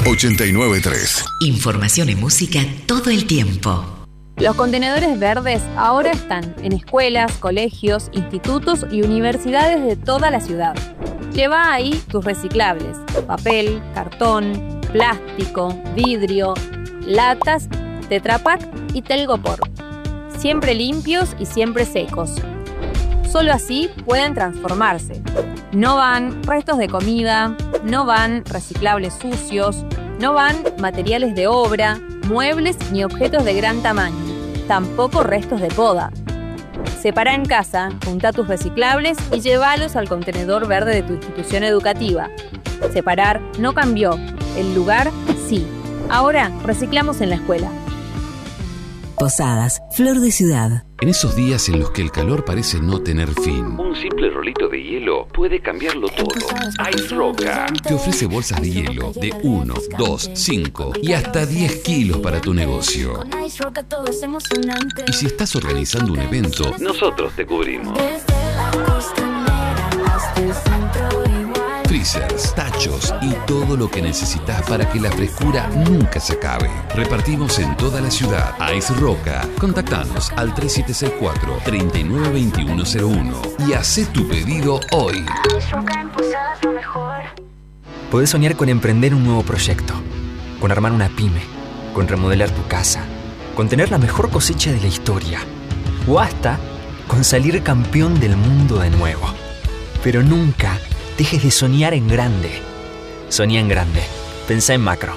89.3. Información y música todo el tiempo. Los contenedores verdes ahora están en escuelas, colegios, institutos y universidades de toda la ciudad. Lleva ahí tus reciclables: papel, cartón, plástico, vidrio, latas, Tetra Pak y Telgopor. Siempre limpios y siempre secos. Solo así pueden transformarse. No van restos de comida, no van reciclables sucios, no van materiales de obra, muebles ni objetos de gran tamaño, tampoco restos de poda. Separa en casa, junta tus reciclables y llévalos al contenedor verde de tu institución educativa. Separar no cambió, el lugar sí. Ahora reciclamos en la escuela. Posadas, Flor de Ciudad. En esos días en los que el calor parece no tener fin, un simple rolito de hielo puede cambiarlo todo. Ice Roca te ofrece bolsas de hielo de 1, 2, 5 y hasta 10 kilos para tu negocio. Y si estás organizando un evento, nosotros te cubrimos. Freezers, tachos y todo lo que necesitas para que la frescura nunca se acabe. Repartimos en toda la ciudad. Ice Roca. Contactanos al 3764-392101 y hacé tu pedido hoy. Podés soñar con emprender un nuevo proyecto, con armar una pyme, con remodelar tu casa, con tener la mejor cosecha de la historia o hasta con salir campeón del mundo de nuevo. Pero nunca dejes de soñar en grande. Soñá en grande. Pensá en macro.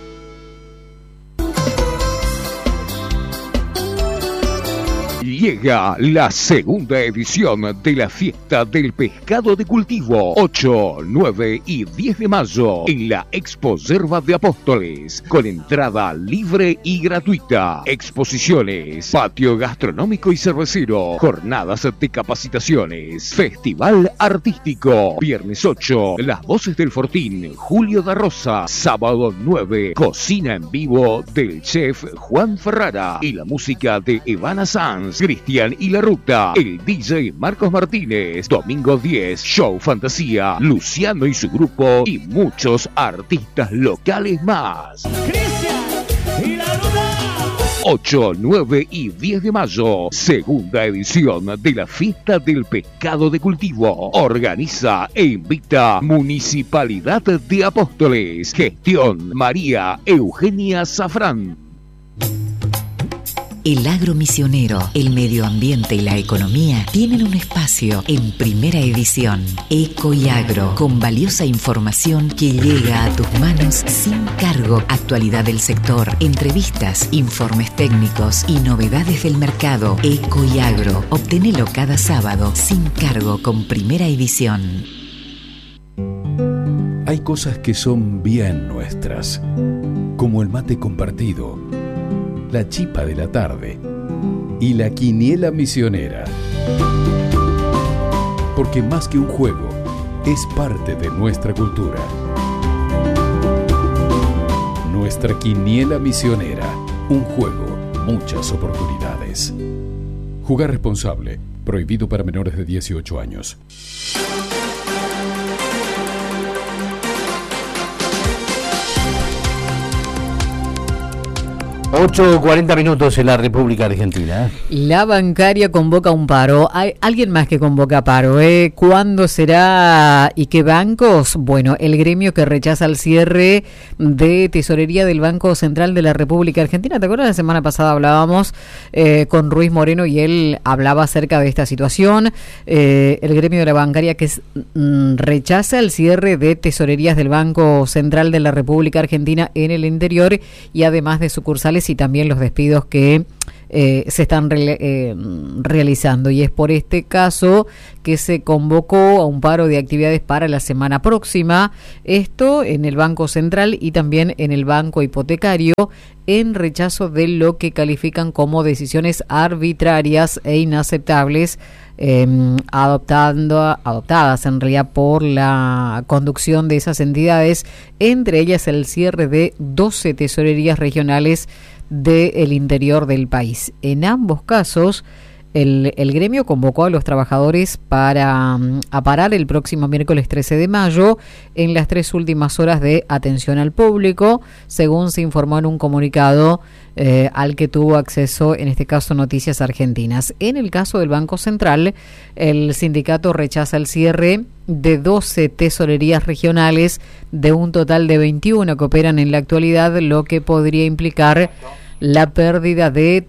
Llega la segunda edición de la Fiesta del Pescado de Cultivo, 8, 9 y 10 de mayo, en la Expo Yerba de Apóstoles, con entrada libre y gratuita, exposiciones, patio gastronómico y cervecero, jornadas de capacitaciones, festival artístico, viernes 8, Las Voces del Fortín, Julio da Rosa, sábado 9, cocina en vivo del chef Juan Ferrara y la música de Ivana Sanz, Cristian y La Ruta, el DJ Marcos Martínez. Domingo 10, show fantasía, Luciano y su grupo y muchos artistas locales más. Cristian y La Ruta. 8, 9 y 10 de mayo, segunda edición de la Fiesta del Pescado de Cultivo. Organiza e invita Municipalidad de Apóstoles. Gestión María Eugenia Zafrán. El agro misionero, el medio ambiente y la economía tienen un espacio en Primera Edición. Eco y Agro, con valiosa información que llega a tus manos sin cargo. Actualidad del sector, entrevistas, informes técnicos y novedades del mercado. Eco y Agro, obtenelo cada sábado sin cargo con Primera Edición. Hay cosas que son bien nuestras, como el mate compartido, la chipa de la tarde y la quiniela misionera. Porque más que un juego, es parte de nuestra cultura. Nuestra quiniela misionera, un juego, muchas oportunidades. Jugar responsable, prohibido para menores de 18 años. 8:40 minutos en la República Argentina. La bancaria convoca un paro. Hay alguien más que convoca paro. ¿Cuándo será y qué bancos? Bueno, el gremio que rechaza el cierre de tesorería del Banco Central de la República Argentina. ¿Te acuerdas? La semana pasada hablábamos con Ruiz Moreno y él hablaba acerca de esta situación. El gremio de la bancaria que rechaza el cierre de tesorerías del Banco Central de la República Argentina en el interior y además de sucursales y también los despidos que se están realizando, y es por este caso que se convocó a un paro de actividades para la semana próxima, esto en el Banco Central y también en el Banco Hipotecario, en rechazo de lo que califican como decisiones arbitrarias e inaceptables adoptadas en realidad por la conducción de esas entidades, entre ellas el cierre de 12 tesorerías regionales del interior del país. En ambos casos, El gremio convocó a los trabajadores para parar el próximo miércoles 13 de mayo en las 3 últimas horas de atención al público, según se informó en un comunicado al que tuvo acceso, en este caso, Noticias Argentinas. En el caso del Banco Central, el sindicato rechaza el cierre de 12 tesorerías regionales de un total de 21 que operan en la actualidad, lo que podría implicar la pérdida de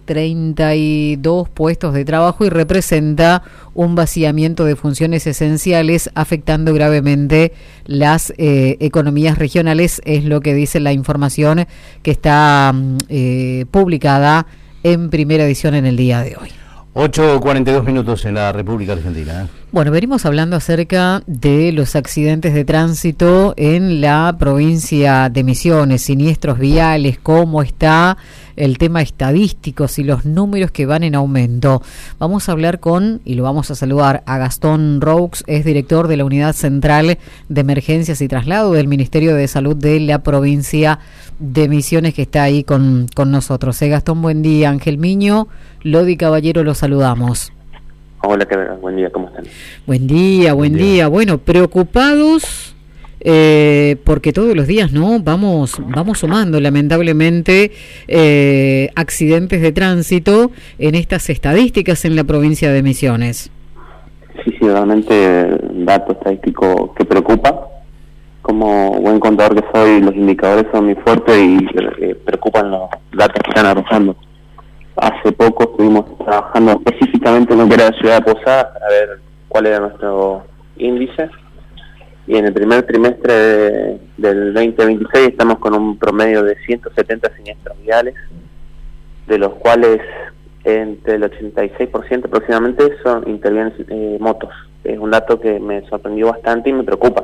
32 puestos de trabajo y representa un vaciamiento de funciones esenciales, afectando gravemente las economías regionales, es lo que dice la información que está publicada en Primera Edición en el día de hoy. 8:42 minutos en la República Argentina. Bueno, venimos hablando acerca de los accidentes de tránsito en la provincia de Misiones, siniestros viales, cómo está el tema estadístico y los números que van en aumento. Vamos a hablar y lo vamos a saludar a Gastón Roux, es director de la Unidad Central de Emergencias y Traslado del Ministerio de Salud de la provincia de Misiones, que está ahí con nosotros. Gastón, buen día. Ángel Miño, Lodi Caballero, los saludamos. Hola, buen día, ¿cómo están? Buen día. Bueno, preocupados porque todos los días, ¿no? Vamos sumando, lamentablemente, accidentes de tránsito en estas estadísticas en la provincia de Misiones. Sí, realmente dato estadístico que preocupa. Como buen contador que soy, los indicadores son muy fuertes y preocupan los datos que están arrojando. Hace poco estuvimos trabajando específicamente en lo que era la ciudad de Posadas para ver cuál era nuestro índice, y en el primer trimestre del 2026 estamos con un promedio de 170 siniestros viales, de los cuales entre el 86% aproximadamente intervienen motos. Es un dato que me sorprendió bastante y me preocupa.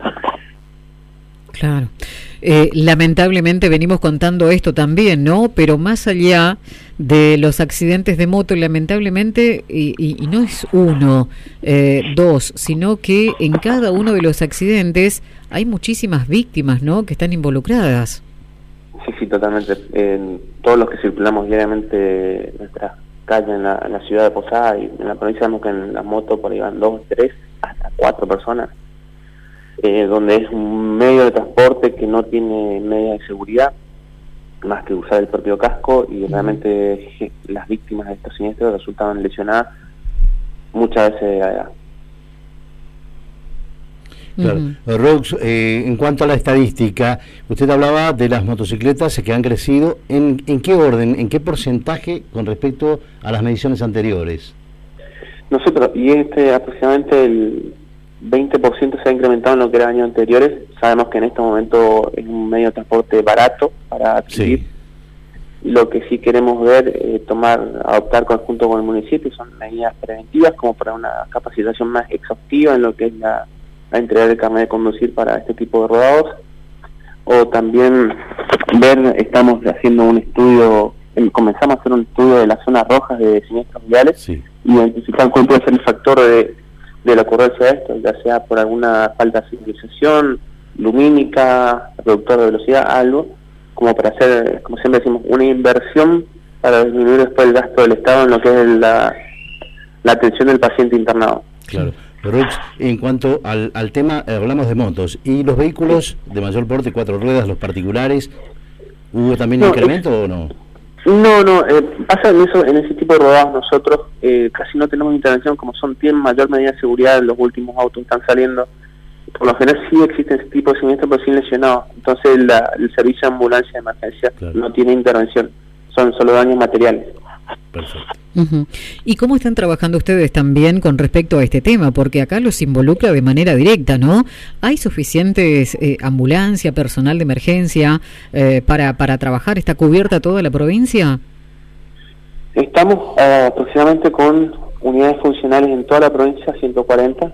Claro. Lamentablemente venimos contando esto también, ¿no? Pero más allá de los accidentes de moto, lamentablemente, y no es uno, dos, sino que en cada uno de los accidentes hay muchísimas víctimas, ¿no?, que están involucradas. Sí, totalmente. Todos los que circulamos diariamente en nuestras calles en la ciudad de Posadas y en la provincia, vemos que en la moto por ahí van 2, 3, hasta 4 personas. Donde es un medio de transporte que no tiene medidas de seguridad más que usar el propio casco, y realmente las víctimas de estos siniestros resultaban lesionadas muchas veces de edad. Claro. Rox, en cuanto a la estadística, usted hablaba de las motocicletas que han crecido. ¿En qué orden, en qué porcentaje con respecto a las mediciones anteriores? Nosotros, aproximadamente el 20% se ha incrementado en lo que era años anteriores. Sabemos que en este momento es un medio de transporte barato para adquirir. Sí. Lo que sí queremos ver, adoptar conjunto con el municipio, son medidas preventivas, como para una capacitación más exhaustiva en lo que es la entrega del carnet de conducir para este tipo de rodados. O también estamos haciendo un estudio, comenzamos a hacer un estudio de las zonas rojas de siniestros viales, sí, y identificar cuál puede ser el factor de la ocurrencia de esto, ya sea por alguna falta de señalización, lumínica, reductor de velocidad, algo, como para hacer, como siempre decimos, una inversión para disminuir después el gasto del Estado en lo que es la atención del paciente internado. Claro. Rox, en cuanto al tema, hablamos de motos, y los vehículos de mayor porte, 4 ruedas, los particulares, ¿hubo también incremento o no? No, pasa en ese tipo de rodados nosotros casi no tenemos intervención, como tienen mayor medida de seguridad, los últimos autos están saliendo. Por lo general sí existe ese tipo de siniestros, pero sin lesionados. Entonces el servicio de ambulancia de emergencia, claro, no tiene intervención, son solo daños materiales. Perfecto. ¿Y cómo están trabajando ustedes también con respecto a este tema? Porque acá los involucra de manera directa, ¿no? ¿Hay suficientes ambulancia, personal de emergencia para trabajar? ¿Está cubierta toda la provincia? Estamos aproximadamente con unidades funcionales en toda la provincia, 140.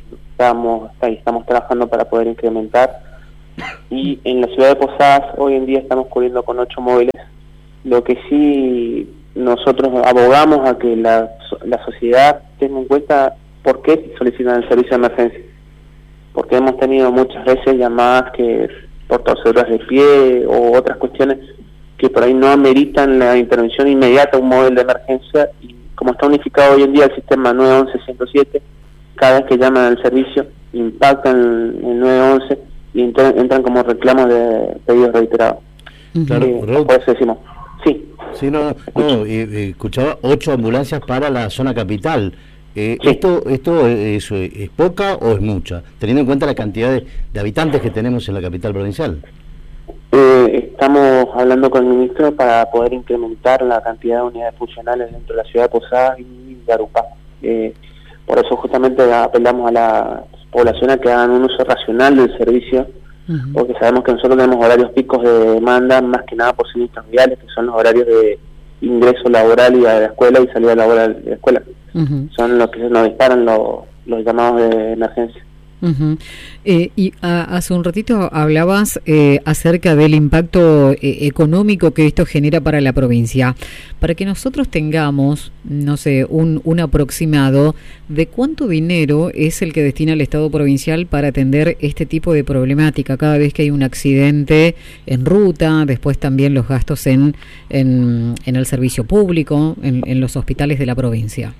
Estamos trabajando para poder incrementar. Y en la ciudad de Posadas hoy en día estamos cubriendo con 8 móviles. Lo que sí nosotros abogamos a que la sociedad tenga en cuenta por qué solicitan el servicio de emergencia, porque hemos tenido muchas veces llamadas que por torceduras de pie o otras cuestiones que por ahí no ameritan la intervención inmediata de un móvil de emergencia, y como está unificado hoy en día el sistema 911-107, cada vez que llaman al servicio impactan el 911 y entran como reclamos de pedidos reiterados. Claro, por eso decimos, sí. Sí, escuchaba 8 ambulancias para la zona capital. Sí. ¿Esto es poca o es mucha, teniendo en cuenta la cantidad de habitantes que tenemos en la capital provincial? Estamos hablando con el ministro para poder incrementar la cantidad de unidades funcionales dentro de la ciudad de Posadas y de Arupá. Por eso justamente apelamos a la población a que hagan un uso racional del servicio, porque sabemos que nosotros tenemos horarios picos de demanda, más que nada por sinistros viales, que son los horarios de ingreso laboral y a la escuela y salida laboral de la escuela. Son los que nos disparan los llamados de emergencia. Y hace un ratito hablabas acerca del impacto económico que esto genera para la provincia. Para que nosotros tengamos, no sé, un aproximado de cuánto dinero es el que destina el Estado provincial para atender este tipo de problemática cada vez que hay un accidente en ruta, después también los gastos en el servicio público, en los hospitales de la provincia.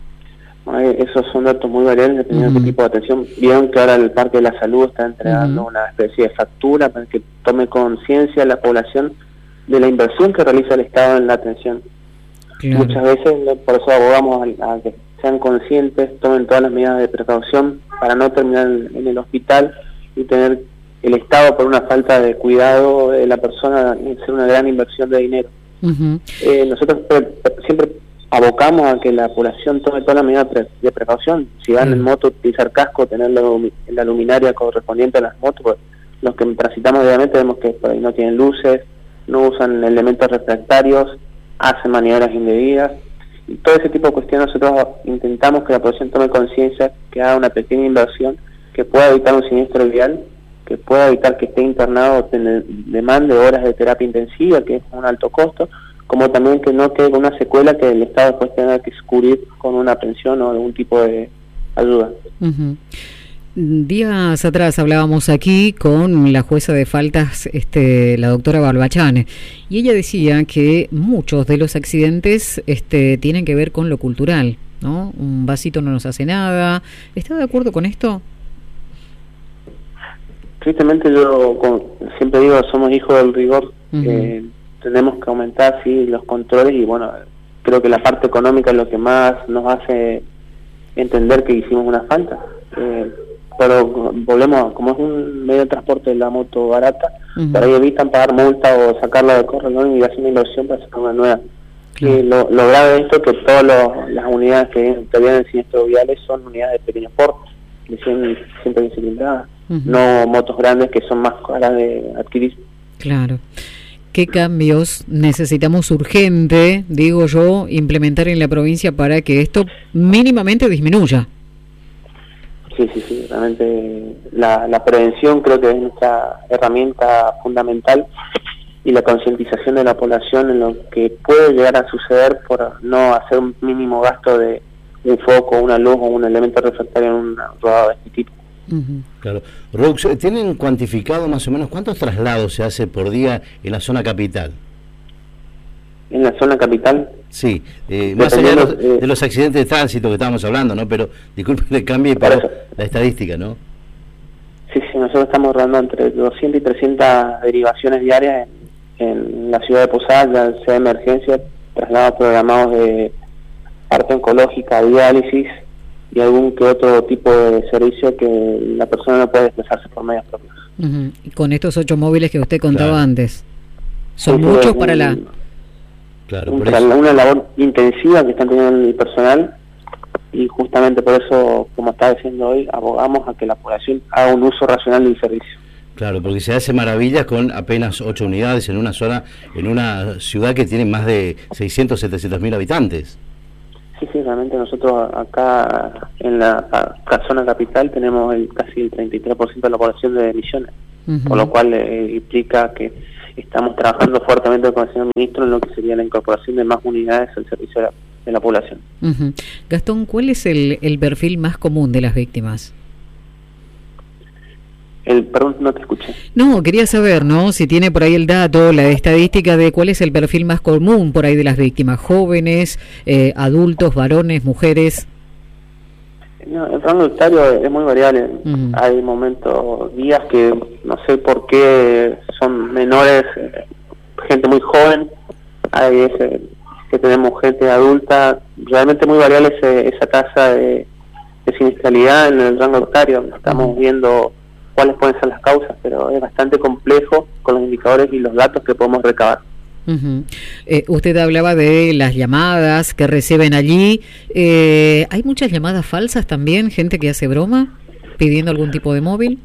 Esos son datos muy variables dependiendo de qué tipo de atención. Vieron que ahora el Parque de la Salud está entregando una especie de factura para que tome conciencia la población de la inversión que realiza el Estado en la atención. Muchas veces, por eso abogamos a que sean conscientes, tomen todas las medidas de precaución para no terminar en el hospital y tener el Estado, por una falta de cuidado de la persona, hacer una gran inversión de dinero. Nosotros siempre abocamos a que la población tome todas las medidas de precaución. Si van en moto, utilizar casco, tener la luminaria correspondiente a las motos, pues los que transitamos diariamente vemos que por ahí no tienen luces, no usan elementos refractarios, hacen maniobras indebidas, y todo ese tipo de cuestiones. Nosotros intentamos que la población tome conciencia, que haga una pequeña inversión, que pueda evitar un siniestro vial, que pueda evitar que esté internado, demande horas de terapia intensiva, que es un alto costo, como también que no quede con una secuela que el Estado después tenga que cubrir con una pensión o algún tipo de ayuda. Días atrás hablábamos aquí con la jueza de faltas, la doctora Barbachane, y ella decía que muchos de los accidentes tienen que ver con lo cultural, ¿no? Un vasito no nos hace nada. ¿Está de acuerdo con esto? Tristemente yo siempre digo, somos hijos del rigor. Tenemos que aumentar los controles, y bueno, creo que la parte económica es lo que más nos hace entender que hicimos una falta. Pero volvemos, como es un medio de transporte de la moto barata, por ahí evitan pagar multa o sacarla de corralón y hacer una inversión para sacar una nueva. Lo grave de esto es que todas las unidades que intervienen en siniestros viales son unidades de pequeño porte, siempre bien cilindradas, no motos grandes que son más caras de adquirir. Claro. ¿Qué cambios necesitamos urgente, digo yo, implementar en la provincia para que esto mínimamente disminuya? Sí, realmente la prevención creo que es nuestra herramienta fundamental, y la concientización de la población en lo que puede llegar a suceder por no hacer un mínimo gasto de un foco, una luz o un elemento refractario en una rodada de este tipo. Claro. Rox, ¿tienen cuantificado más o menos cuántos traslados se hace por día en la zona capital? ¿En la zona capital? Sí, más allá de los accidentes de tránsito que estábamos hablando, ¿no? Pero disculpen el cambio para la estadística, ¿no? Sí, nosotros estamos rodando entre 200 y 300 derivaciones diarias en la ciudad de Posadas, ya sea de emergencia, traslados programados de parte oncológica, diálisis y algún que otro tipo de servicio que la persona no puede desplazarse por medios propios. Y con estos 8 móviles que usted contaba antes, son muchos para una labor intensiva que están teniendo el personal, y justamente por eso, como estaba diciendo hoy, abogamos a que la población haga un uso racional del servicio. Claro, porque se hace maravillas con apenas 8 unidades en una ciudad que tiene más de 600, 700 mil habitantes. Sí, realmente nosotros acá en la zona capital tenemos casi el 33% de la población de Misiones, por lo cual implica que estamos trabajando fuertemente con el señor ministro en lo que sería la incorporación de más unidades al servicio de la población. Gastón, ¿cuál es el perfil más común de las víctimas? Perdón, no te escuché. No, quería saber, ¿no? Si tiene por ahí el dato, la estadística de cuál es el perfil más común por ahí de las víctimas, jóvenes, adultos, varones, mujeres. No, el rango etario es muy variable. Hay momentos, días que no sé por qué son menores, gente muy joven. Hay veces que tenemos gente adulta. Realmente muy variable esa tasa de siniestralidad en el rango etario. Estamos viendo cuáles pueden ser las causas, pero es bastante complejo con los indicadores y los datos que podemos recabar. Usted hablaba de las llamadas que reciben allí. ¿Hay muchas llamadas falsas también? ¿Gente que hace broma pidiendo algún tipo de móvil?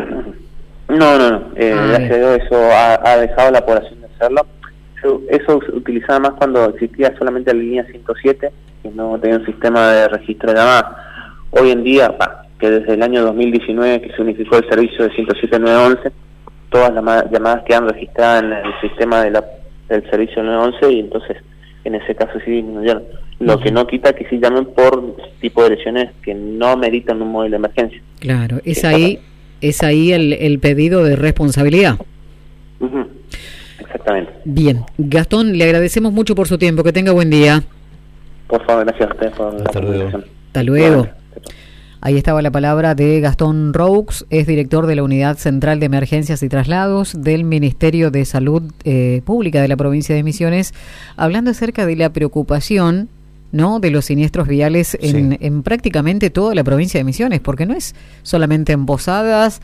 No. Gracias a Dios eso ha dejado la población de hacerlo. Eso se utilizaba más cuando existía solamente la línea 107, que no tenía un sistema de registro de llamadas. Hoy en día, que desde el año 2019 que se unificó el servicio de 107-911, todas las llamadas quedan registradas en el sistema del servicio 911 y entonces en ese caso sí disminuyeron. Lo que no quita que sí llamen por tipo de lesiones que no meritan un móvil de emergencia. Claro, es ahí el pedido de responsabilidad. Exactamente. Bien, Gastón, le agradecemos mucho por su tiempo, que tenga buen día. Por favor, gracias a ustedes por la comunicación. Hasta luego. Ahí estaba la palabra de Gastón Roux, es director de la Unidad Central de Emergencias y Traslados del Ministerio de Salud Pública de la provincia de Misiones, hablando acerca de la preocupación, ¿no?, de los siniestros viales en prácticamente toda la provincia de Misiones, porque no es solamente en Posadas,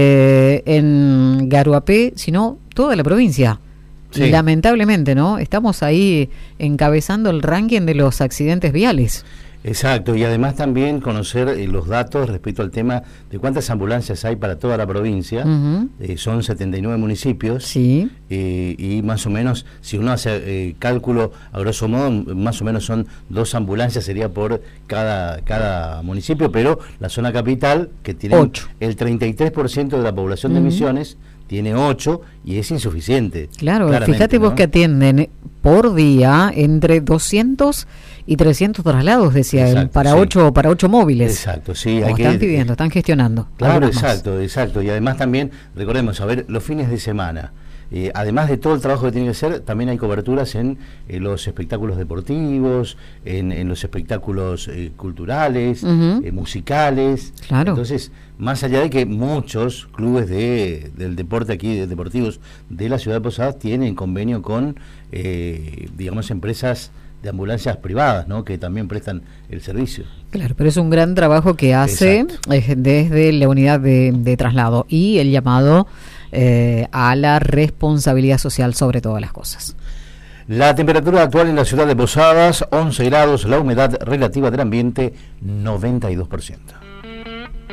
en Garuapé, sino toda la provincia. Sí. Lamentablemente, ¿no? Estamos ahí encabezando el ranking de los accidentes viales. Exacto, y además también conocer los datos respecto al tema de cuántas ambulancias hay para toda la provincia. Son 79 municipios. Sí. Y más o menos, si uno hace cálculo, a grosso modo, más o menos son 2 ambulancias, sería por cada municipio, pero la zona capital, que tiene 8. El 33% de la población de Misiones, tiene 8 y es insuficiente. Claro, fíjate vos, ¿no?, que atienden por día entre 200 y 300 traslados, decía él, para 8 móviles. Exacto, sí. Están pidiendo, están gestionando. Claro, exacto. Y además también, recordemos, a ver, los fines de semana, además de todo el trabajo que tiene que hacer, también hay coberturas en los espectáculos deportivos, en los espectáculos culturales, musicales. Claro. Entonces, más allá de que muchos clubes del deporte aquí, deportivos de la ciudad de Posadas, tienen convenio con, digamos, empresas de ambulancias privadas, ¿no?, que también prestan el servicio. Claro, pero es un gran trabajo que hace desde la unidad de traslado y el llamado a la responsabilidad social sobre todas las cosas. La temperatura actual en la ciudad de Posadas, 11 grados, la humedad relativa del ambiente, 92%.